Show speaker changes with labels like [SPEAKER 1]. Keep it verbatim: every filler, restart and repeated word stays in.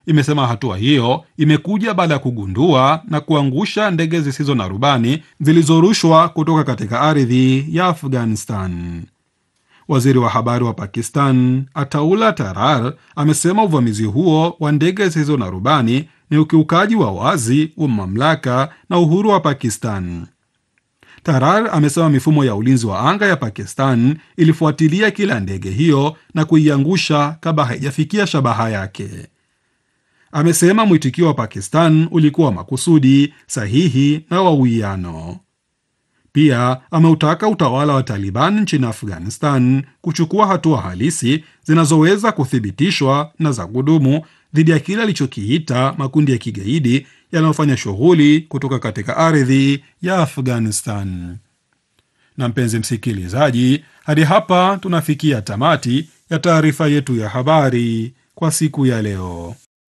[SPEAKER 1] imesema hatua hiyo imekuja baada ya kugundua na kuangusha ndege zisizo na rubani zilizorushwa kutoka katika ardhi ya Afghanistan. Waziri wa habari wa Pakistan Ataullah Tarar amesema uvamizi huo wa ndege zisizo na rubani ni ukiukaji wa wazi wa mamlaka na uhuru wa Pakistan. Tarar amesema mifumo ya ulinzi wa anga ya Pakistan ilifuatilia kila ndege hiyo na kuiangusha kabla haijafikia shabaha yake. Amesema mwitikio wa Pakistan ulikuwa makusudi, sahihi na wa uwiano. Pia ameutaka utawala wa Taliban nchini Afghanistan kuchukua hatua halisi zinazoweza kuthibitishwa na za kudumu dhidi ya kile alichokiita makundi ya kigaidi yanayofanya shughuli kutoka katika ardhi ya Afghanistan. Na mpenzi msikilizaji, hadi hapa tunafikia tamati ya taarifa yetu ya habari kwa siku ya leo.